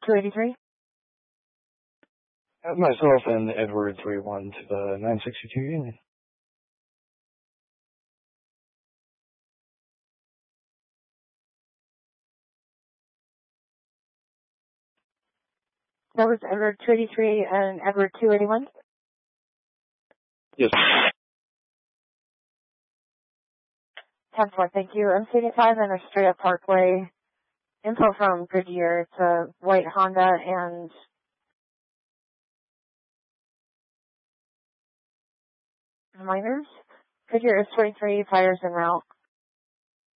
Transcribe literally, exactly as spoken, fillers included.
two eighty-three? Uh, myself and Edward three one to the nine sixty-two Union. That was Edward two eighty-three and Edward two eighty-one? Yes. ten four, thank you. M C eighty-five and Estrella Parkway. Info from Goodyear. It's a white Honda and minors. Goodyear is twenty-three, fires en route.